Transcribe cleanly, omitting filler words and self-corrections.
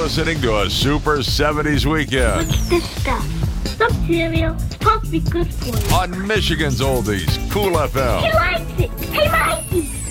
listening to a Super 70s Weekend. Look at this stuff. Some cereal. It's supposed to be good for you. On Michigan's Oldies, Cool FM. He likes it. He likes